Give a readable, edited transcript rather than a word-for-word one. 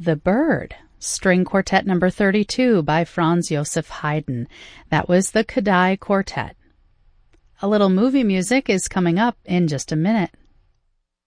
The Bird, String Quartet number 32 by Franz Joseph Haydn. That was the Kadai Quartet. A little movie music is coming up in just a minute.